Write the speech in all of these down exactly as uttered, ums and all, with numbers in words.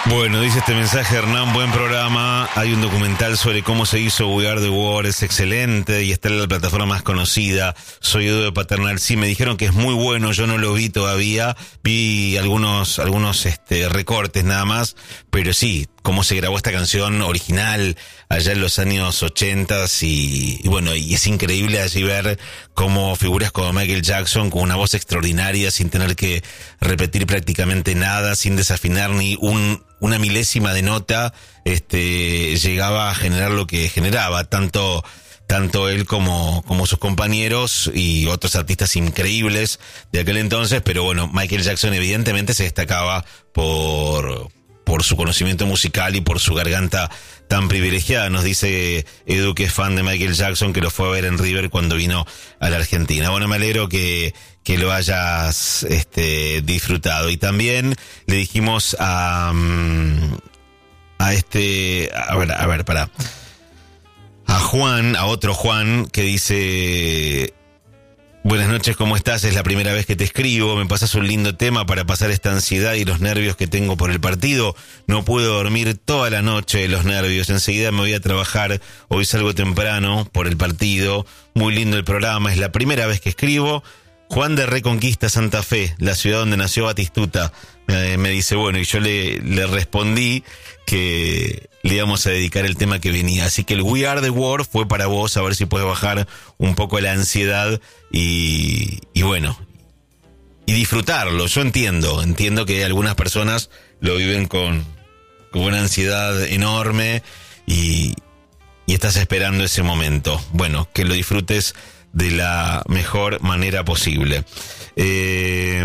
Bueno, dice este mensaje Hernán, buen programa. Hay un documental sobre cómo se hizo We Are The World, es excelente y está en la plataforma más conocida. Soy Edu de Paternal. Sí, me dijeron que es muy bueno, yo no lo vi todavía. Vi algunos algunos este recortes nada más, pero sí, cómo se grabó esta canción original allá en los años ochentas y, y bueno, y es increíble allí ver cómo figuras como Michael Jackson, con una voz extraordinaria, sin tener que repetir prácticamente nada, sin desafinar ni un una milésima de nota, este llegaba a generar lo que generaba, tanto tanto él como como sus compañeros y otros artistas increíbles de aquel entonces, pero bueno, Michael Jackson evidentemente se destacaba por por su conocimiento musical y por su garganta tan privilegiada. Nos dice Edu que es fan de Michael Jackson, que lo fue a ver en River cuando vino a la Argentina. Bueno, me alegro que que lo hayas este disfrutado. Y también le dijimos a a este a ver, a ver, para a Juan, a otro Juan, que dice: buenas noches, ¿cómo estás? Es la primera vez que te escribo, me pasas un lindo tema para pasar esta ansiedad y los nervios que tengo por el partido. No puedo dormir toda la noche de los nervios, enseguida me voy a trabajar, hoy salgo temprano por el partido. Muy lindo el programa, es la primera vez que escribo. Juan de Reconquista, Santa Fe, la ciudad donde nació Batistuta, me, me dice, bueno, y yo le, le respondí que le íbamos a dedicar el tema que venía. Así que el We Are The World fue para vos, a ver si puedes bajar un poco la ansiedad y, y bueno, y disfrutarlo. Yo entiendo, entiendo que algunas personas lo viven con, con una ansiedad enorme y, y estás esperando ese momento. Bueno, que lo disfrutes de la mejor manera posible. Eh,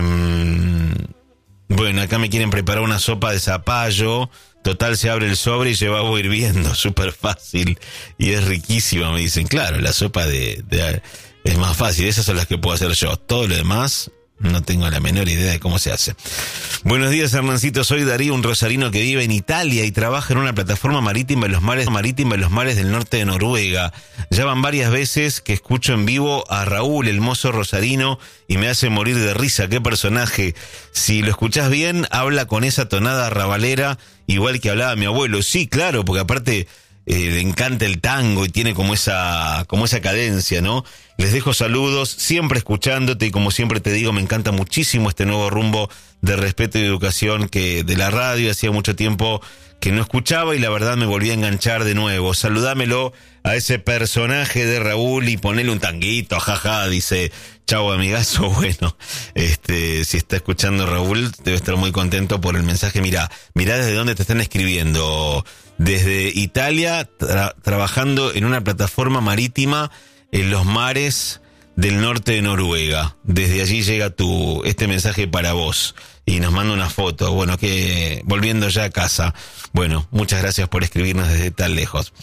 bueno, acá me quieren preparar una sopa de zapallo. Total, se abre el sobre y lleva agua hirviendo. Súper fácil. Y es riquísima, me dicen. Claro, la sopa de, de... es más fácil. Esas son las que puedo hacer yo. Todo lo demás, no tengo la menor idea de cómo se hace. Buenos días, Hernancito. Soy Darío, un rosarino que vive en Italia y trabaja en una plataforma marítima en los mares, marítima en los mares del norte de Noruega. Ya van varias veces que escucho en vivo a Raúl, el mozo rosarino, y me hace morir de risa. Qué personaje. Si lo escuchás bien, habla con esa tonada rabalera, igual que hablaba mi abuelo. Sí, claro, porque aparte eh, le encanta el tango y tiene como esa, como esa cadencia, ¿no? Les dejo saludos, siempre escuchándote y como siempre te digo, me encanta muchísimo este nuevo rumbo de respeto y educación que de la radio. Hacía mucho tiempo que no escuchaba y la verdad me volví a enganchar de nuevo. Saludámelo a ese personaje de Raúl y ponele un tanguito, jaja, dice, chau amigazo. Bueno, este, si está escuchando Raúl, debe estar muy contento por el mensaje. Mirá, mirá desde dónde te están escribiendo. Desde Italia, tra- trabajando en una plataforma marítima en los mares del norte de Noruega. Desde allí llega tu este mensaje para vos y nos manda una foto. Bueno, que volviendo ya a casa. Bueno, muchas gracias por escribirnos desde tan lejos.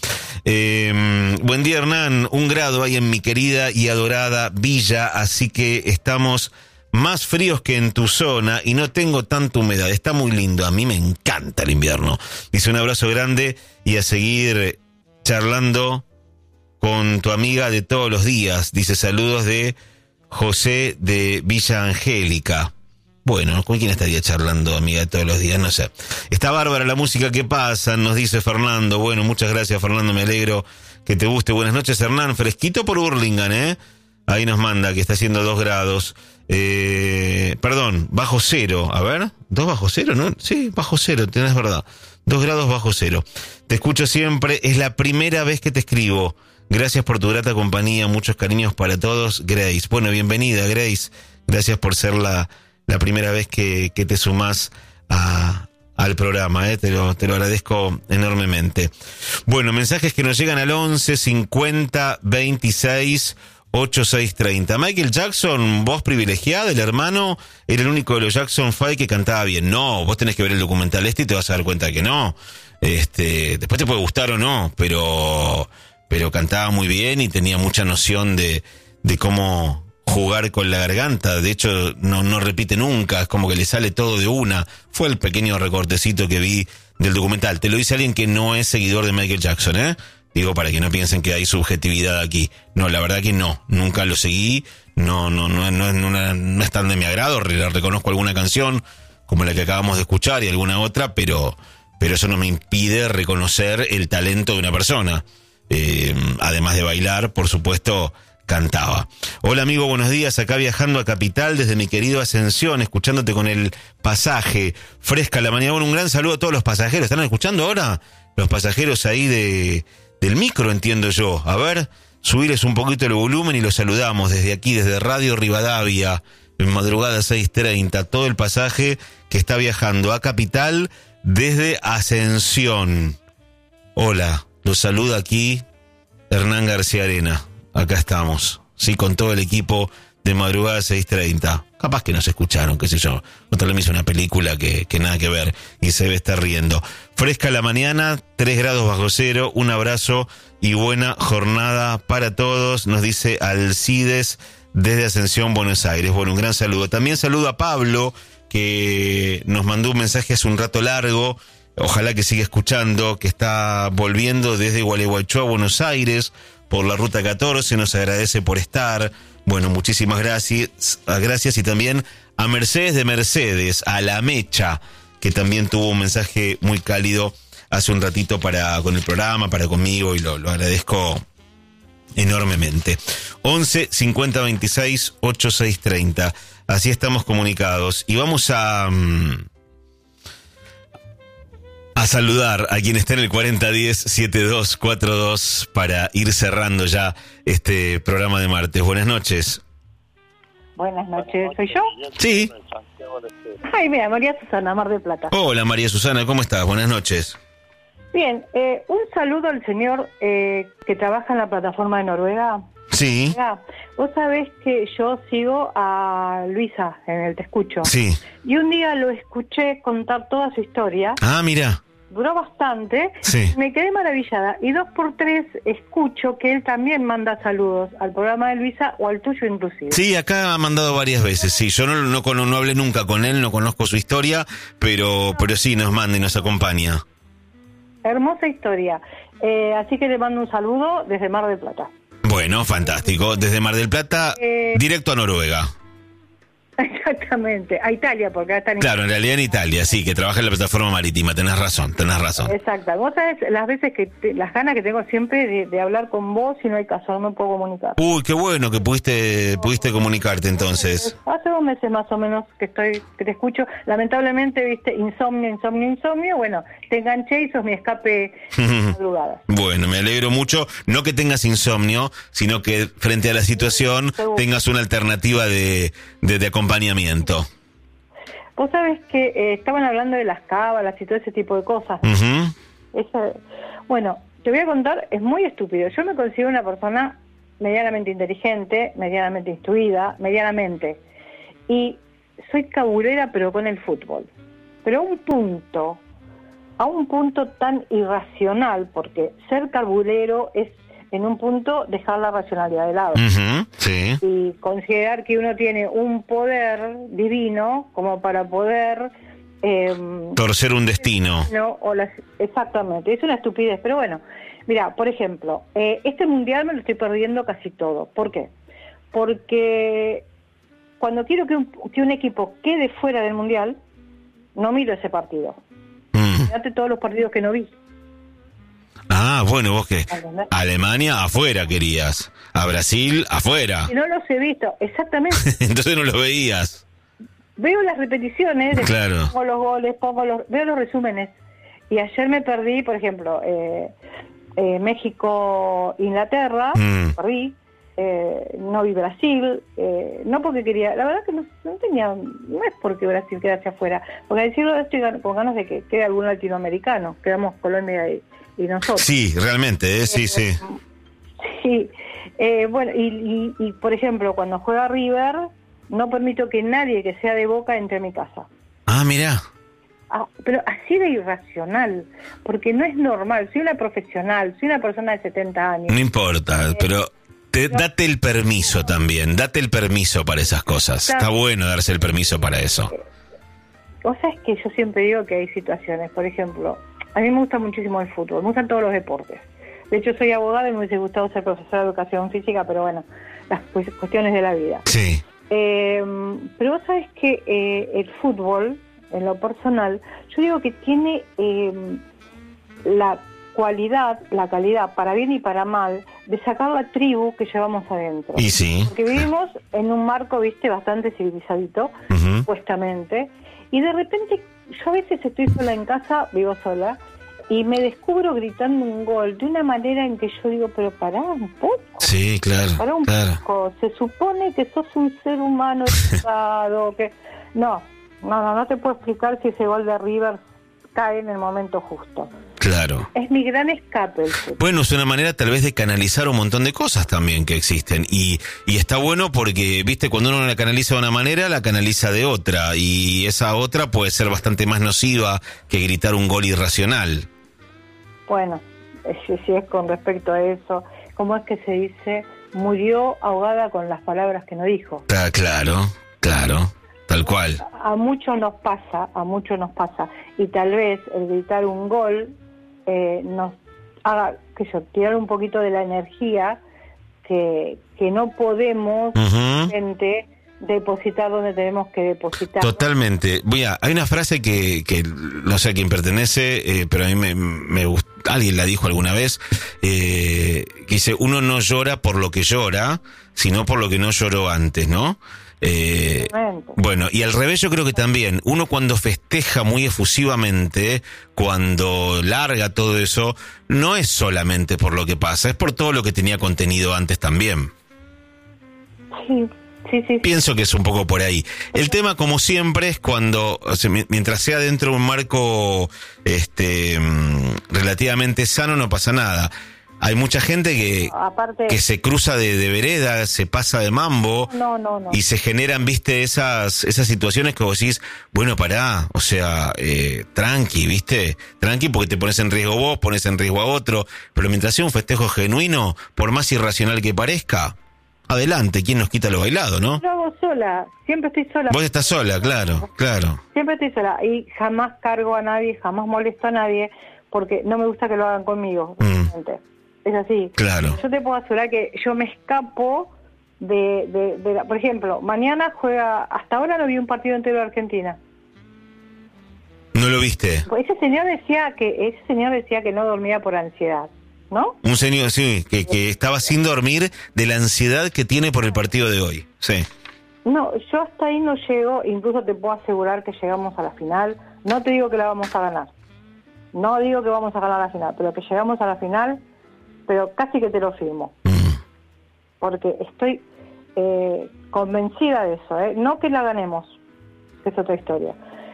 Eh, buen día, Hernán. Un grado hay en mi querida y adorada villa, así que estamos más fríos que en tu zona y no tengo tanta humedad. Está muy lindo. A mí me encanta el invierno. Dice un abrazo grande y a seguir charlando con tu amiga de todos los días. Dice saludos de José de Villa Angélica. Bueno, ¿con quién estaría charlando, amiga de todos los días? No sé. Está bárbara la música que pasa, nos dice Fernando. Bueno, muchas gracias, Fernando, me alegro que te guste. Buenas noches, Hernán. Fresquito por Hurlingham, ¿eh? Ahí nos manda que está haciendo dos grados. Eh, perdón, bajo cero. A ver, ¿dos bajo cero, no? Sí, bajo cero, tenés verdad. Dos grados bajo cero. Te escucho siempre, es la primera vez que te escribo. Gracias por tu grata compañía, muchos cariños para todos, Grace. Bueno, bienvenida, Grace. Gracias por ser la, la primera vez que, que te sumás a, al programa, ¿eh? Te lo, te lo agradezco enormemente. Bueno, mensajes que nos llegan al once cincuenta veintiséis ochenta y seis treinta. Michael Jackson, voz privilegiada, el hermano, era el único de los Jackson Five que cantaba bien. No, vos tenés que ver el documental este y te vas a dar cuenta que no. Este, después te puede gustar o no, pero... pero cantaba muy bien y tenía mucha noción de, de cómo jugar con la garganta. De hecho, no, no repite nunca, es como que le sale todo de una. Fue el pequeño recortecito que vi del documental. Te lo dice alguien que no es seguidor de Michael Jackson, ¿eh? Digo, para que no piensen que hay subjetividad aquí. No, la verdad que no. Nunca lo seguí. No, no, no, no, no, no es tan de mi agrado. Reconozco alguna canción, como la que acabamos de escuchar y alguna otra, pero... pero eso no me impide reconocer el talento de una persona. Eh, además de bailar, por supuesto, cantaba. Hola amigo, buenos días, acá viajando a Capital desde mi querido Ascensión, escuchándote con el pasaje, fresca la mañana. Bueno, un gran saludo a todos los pasajeros. ¿Están escuchando ahora? Los pasajeros ahí de del micro, entiendo yo. A ver, subirles un poquito el volumen y los saludamos desde aquí, desde Radio Rivadavia, en madrugada seis treinta, todo el pasaje que está viajando a Capital desde Ascensión. Hola, los saluda aquí Hernán García Arena. Acá estamos, sí, con todo el equipo de madrugada seis treinta. Capaz que nos escucharon, qué sé yo. Otra vez me hizo una película que, que nada que ver y se debe estar riendo. Fresca la mañana, tres grados bajo cero. Un abrazo y buena jornada para todos, nos dice Alcides desde Ascensión, Buenos Aires. Bueno, un gran saludo. También saludo a Pablo, que nos mandó un mensaje hace un rato largo. Ojalá que siga escuchando, que está volviendo desde Gualeguaychú a Buenos Aires por la ruta catorce, nos agradece por estar. Bueno, muchísimas gracias, gracias y también a Mercedes de Mercedes, a La Mecha, que también tuvo un mensaje muy cálido hace un ratito para con el programa, para conmigo, y lo, lo agradezco enormemente. once cincuenta veintiséis ochenta y seis treinta, así estamos comunicados. Y vamos a... Um, a saludar a quien está en el cuarenta diez setenta y dos cuarenta y dos para ir cerrando ya este programa de martes. Buenas noches. Buenas noches, ¿soy yo? Sí. Ay, mira, María Susana, Mar del Plata. Hola María Susana, ¿cómo estás? Buenas noches. Bien, eh, un saludo al señor eh, que trabaja en la plataforma de Noruega. Sí. Mira, vos sabés que yo sigo a Luisa en el Te Escucho. Sí. Y un día lo escuché contar toda su historia. Ah, mira. Duró bastante, sí. Me quedé maravillada. Y dos por tres escucho que él también manda saludos al programa de Luisa o al tuyo inclusive. Sí, acá ha mandado varias veces, sí. Yo no, no, no, no hablé nunca con él, no conozco su historia, pero, pero sí nos manda y nos acompaña. Hermosa historia. Eh, así que le mando un saludo desde Mar del Plata. Bueno, fantástico. Desde Mar del Plata, eh... directo a Noruega. Exactamente, a Italia, porque acá está en Claro, en realidad en Italia, sí, que trabaja en la plataforma marítima, tenés razón, tenés razón. Exacto, vos sabés las veces que, te, las ganas que tengo siempre de, de hablar con vos y no hay caso, no me puedo comunicar. Uy, qué bueno que pudiste, pudiste comunicarte entonces. Hace dos meses más o menos que estoy, que te escucho, lamentablemente, viste, insomnio, insomnio, insomnio, bueno, te enganché y sos mi escape madrugada. Bueno, me alegro mucho, no que tengas insomnio, sino que frente a la situación tengas una alternativa de, de, de acompañamiento. Vos sabés que eh, estaban hablando de las cábalas y todo ese tipo de cosas. Uh-huh. Esa, bueno, te voy a contar, es muy estúpido. Yo me considero una persona medianamente inteligente, medianamente instruida, medianamente. Y soy cabulera, pero con el fútbol. Pero a un punto, a un punto tan irracional, porque ser cabulero es en un punto dejar la racionalidad de lado. Uh-huh, sí. Y considerar que uno tiene un poder divino como para poder... Eh, torcer un destino. No, o las, exactamente, es una estupidez. Pero bueno, mira, por ejemplo, eh, este mundial me lo estoy perdiendo casi todo. ¿Por qué? Porque cuando quiero que un, que un equipo quede fuera del mundial, no miro ese partido. Mm. Fíjate todos los partidos que no vi. Ah, bueno, vos qué. Alemania afuera querías. A Brasil afuera. Y no los he visto, exactamente. Entonces no los veías. Veo las repeticiones, de claro. Pongo los goles, pongo los, veo los resúmenes. Y ayer me perdí, por ejemplo, eh, eh, México-Inglaterra, mm. perdí. Eh, no vi Brasil, eh, no porque quería, la verdad que no, no tenía, no es porque Brasil quedase afuera, porque a decirlo estoy con ganas de que quede algún latinoamericano, quedamos Colombia y, y nosotros. Sí, realmente, eh, sí, eh, sí. Sí, eh, bueno, y, y, y por ejemplo, cuando juega River, no permito que nadie que sea de Boca entre a mi casa. Ah, mirá. Ah, pero así de irracional, porque no es normal, soy una profesional, soy una persona de setenta años. No importa, eh, pero... Te, date el permiso también, date el permiso para esas cosas. Claro. Está bueno darse el permiso para eso. Vos sabés que yo siempre digo que hay situaciones, por ejemplo, a mí me gusta muchísimo el fútbol, me gustan todos los deportes. De hecho, soy abogada y me hubiese gustado ser profesora de educación física, pero bueno, las cuestiones de la vida. Sí. Eh, pero vos sabés que eh, el fútbol en lo personal, yo digo que tiene eh, la cualidad, la calidad, para bien y para mal, de sacar la tribu que llevamos adentro. Y sí. Porque vivimos en un marco, viste, bastante civilizadito, Uh-huh. supuestamente, y de repente yo a veces estoy sola en casa, vivo sola, y me descubro gritando un gol de una manera en que yo digo, pero pará un poco. Sí, claro. Pará un claro. poco. Se supone que sos un ser humano educado, que... No, no, no, no te puedo explicar si ese gol de River cae en el momento justo. Claro. Es mi gran escape el fútbol. Bueno, es una manera tal vez de canalizar un montón de cosas también que existen. Y, y está bueno porque, viste, cuando uno la canaliza de una manera, la canaliza de otra. Y esa otra puede ser bastante más nociva que gritar un gol irracional. Bueno, si, si es con respecto a eso, ¿cómo es que se dice? Murió ahogada con las palabras que no dijo. Ah, claro, claro, tal cual. A muchos nos pasa, a muchos nos pasa. Y tal vez el gritar un gol eh, nos haga, que yo, tirar un poquito de la energía que, que no podemos, Uh-huh. gente, depositar donde tenemos que depositar. Totalmente. Voy a, hay una frase que, que no sé a quién pertenece, eh, pero a mí me, me gusta, alguien la dijo alguna vez, eh, que dice, uno no llora por lo que llora, sino por lo que no lloró antes, ¿no? Eh, bueno, y al revés yo creo que también, uno cuando festeja muy efusivamente, cuando larga todo eso, no es solamente por lo que pasa, es por todo lo que tenía contenido antes también. Sí. Sí, sí, sí. Pienso que es un poco por ahí. El tema, como siempre, es cuando, o sea, mientras sea dentro de un marco este relativamente sano, no pasa nada. Hay mucha gente que, Aparte, que se cruza de, de vereda, se pasa de mambo, no, no, no. y se generan, viste, esas esas situaciones que vos decís, bueno, pará, o sea, eh, tranqui, viste, tranqui porque te pones en riesgo vos, pones en riesgo a otro, pero mientras sea un festejo genuino, por más irracional que parezca, adelante, ¿quién nos quita lo bailado, no? Yo hago sola, siempre estoy sola. Vos estás sola, claro, claro. Siempre estoy sola y jamás cargo a nadie, jamás molesto a nadie, porque no me gusta que lo hagan conmigo. Mm. Es así. Claro. Yo te puedo asegurar que yo me escapo de, de, de la, por ejemplo, mañana juega, hasta ahora no vi un partido entero de Argentina. ¿No lo viste? Pues ese señor decía que ese señor decía que no dormía por ansiedad, ¿no? Un señor, sí, que, que estaba sin dormir de la ansiedad que tiene por el partido de hoy, sí. No, yo hasta ahí no llego, incluso te puedo asegurar que llegamos a la final. No te digo que la vamos a ganar, no digo que vamos a ganar la final, pero que llegamos a la final, pero casi que te lo firmo. Mm. Porque estoy eh, convencida de eso, ¿eh? No que la ganemos, que es otra historia.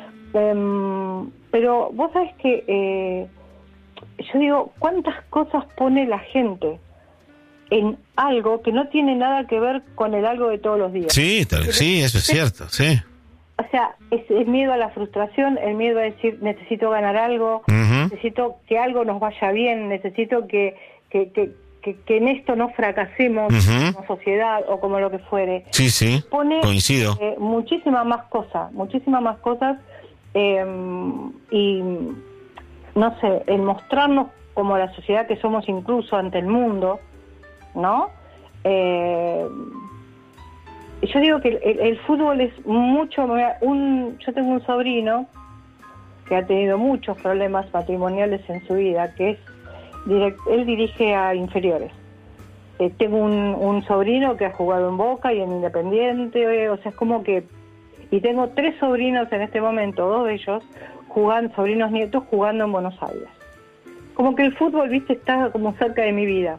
Um, pero vos sabés que eh, yo digo, ¿cuántas cosas pone la gente en algo que no tiene nada que ver con el algo de todos los días? Sí, tal, sí, eso es cierto, sí. O sea, es el miedo a la frustración, el miedo a decir, necesito ganar algo, Uh-huh. necesito que algo nos vaya bien, necesito que, que, que, que, que en esto no fracasemos Uh-huh. como sociedad o como lo que fuere. Sí, sí, Pone coincido. eh, muchísimas más cosas, muchísimas más cosas, eh, y no sé, el mostrarnos como la sociedad que somos incluso ante el mundo, ¿no? Eh, yo digo que el, el fútbol es mucho, un, yo tengo un sobrino que ha tenido muchos problemas matrimoniales en su vida, que es direct, él dirige a inferiores. Eh, tengo un, un sobrino que ha jugado en Boca y en Independiente, eh, o sea, es como que, y tengo tres sobrinos en este momento, dos de ellos jugando, sobrinos nietos jugando en Buenos Aires. Como que el fútbol, viste, está como cerca de mi vida.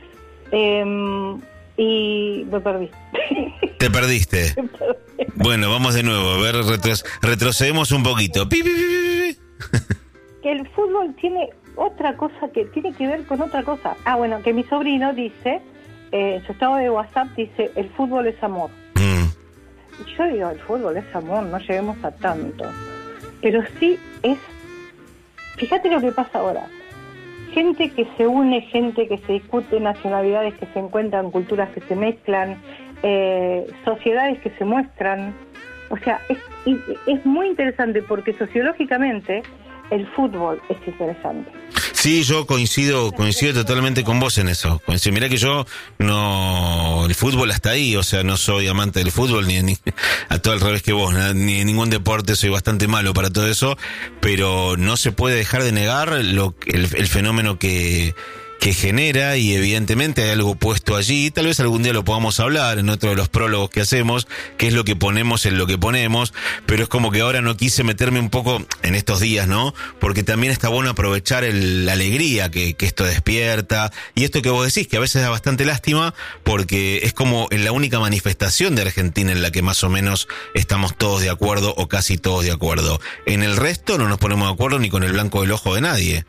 Eh, y me perdí. Te perdiste. Bueno, vamos de nuevo, a ver, retro- retrocedemos un poquito. Pi, pi, pi, pi, pi. Que el fútbol tiene otra cosa que tiene que ver con otra cosa. Ah, bueno, que mi sobrino dice, eh, en su estado de WhatsApp dice, el fútbol es amor. Mm. Y yo digo, el fútbol es amor, no lleguemos a tanto. Pero sí es, fíjate lo que pasa ahora. Gente que se une, gente que se discute, nacionalidades que se encuentran, culturas que se mezclan, eh, sociedades que se muestran. O sea, es, es muy interesante porque sociológicamente el fútbol es interesante. Sí, yo coincido, coincido totalmente con vos en eso. Coincido. Mirá que yo no, el fútbol hasta ahí, o sea, no soy amante del fútbol, ni, ni a todo al revés que vos, ni en ningún deporte, soy bastante malo para todo eso, pero no se puede dejar de negar lo, el, el fenómeno que, que genera, y evidentemente hay algo puesto allí. Tal vez algún día lo podamos hablar en otro de los prólogos que hacemos, qué es lo que ponemos en lo que ponemos, pero es como que ahora no quise meterme un poco en estos días, ¿no? Porque también está bueno aprovechar el, la alegría que, que esto despierta, y esto que vos decís, que a veces da bastante lástima, porque es como en la única manifestación de Argentina en la que más o menos estamos todos de acuerdo, o casi todos de acuerdo. En el resto no nos ponemos de acuerdo ni con el blanco del ojo de nadie.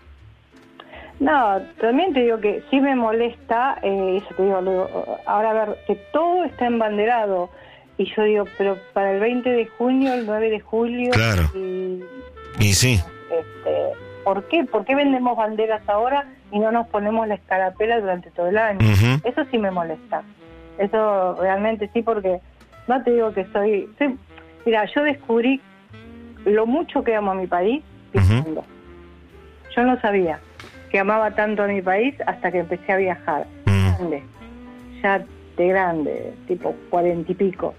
No, también te digo que sí me molesta, eh, eso te digo, luego, ahora a ver, que todo está embanderado, y yo digo, pero para el veinte de junio, el nueve de julio... Claro, y, y sí. Este, ¿por qué? ¿Por qué vendemos banderas ahora y no nos ponemos la escarapela durante todo el año? Uh-huh. Eso sí me molesta, eso realmente sí, porque no te digo que soy... soy mira, yo descubrí lo mucho que amo a mi país, uh-huh. Yo no sabía que amaba tanto a mi país hasta que empecé a viajar, mm. grande, ya de grande, tipo cuarenta y pico,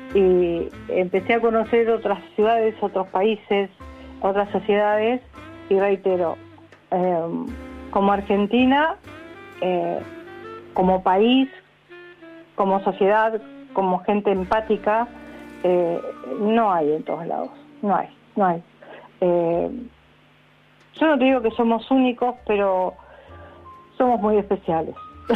y empecé a conocer otras ciudades, otros países, otras sociedades, y reitero, eh, como Argentina, eh, como país, como sociedad, como gente empática, eh, no hay en todos lados, no hay, no hay. Eh, Yo no te digo que somos únicos, pero somos muy especiales.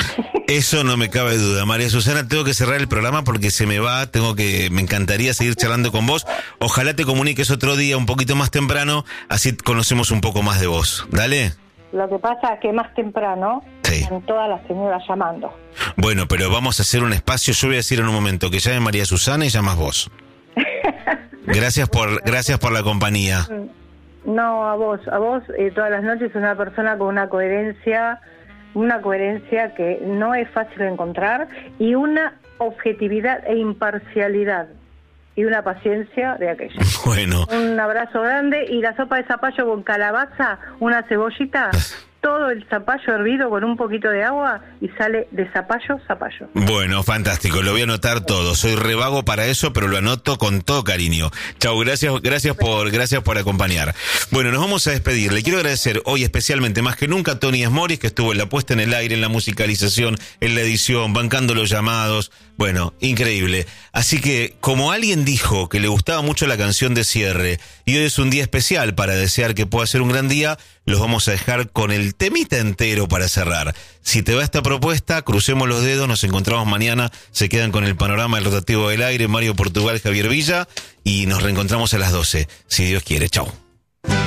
Eso no me cabe duda. María Susana, tengo que cerrar el programa porque se me va, tengo que, me encantaría seguir charlando con vos. Ojalá te comuniques otro día un poquito más temprano, así conocemos un poco más de vos. Dale. Lo que pasa es que más temprano sí. Están todas las señoras llamando. Bueno, pero vamos a hacer un espacio, yo voy a decir en un momento que llame María Susana y llamas vos. Gracias por, gracias por la compañía. No, a vos, a vos eh, todas las noches, una persona con una coherencia, una coherencia que no es fácil de encontrar, y una objetividad e imparcialidad, y una paciencia de aquella. Bueno. Un abrazo grande, y la sopa de zapallo con calabaza, una cebollita, todo el zapallo hervido con un poquito de agua, y sale de zapallo, zapallo. Bueno, fantástico, lo voy a anotar todo. Soy re vago para eso, pero lo anoto con todo cariño. Chau, gracias, gracias por, gracias por acompañar. Bueno, nos vamos a despedir. Le quiero agradecer hoy especialmente, más que nunca, a Tony Esmoris, que estuvo en la puesta en el aire, en la musicalización, en la edición, bancando los llamados. Bueno, increíble. Así que, como alguien dijo que le gustaba mucho la canción de cierre, y hoy es un día especial para desear que pueda ser un gran día, los vamos a dejar con el temita entero para cerrar. Si te va esta propuesta, crucemos los dedos, nos encontramos mañana, se quedan con el panorama del rotativo del aire, Mario Portugal, Javier Villa, y nos reencontramos a las doce, si Dios quiere. Chau.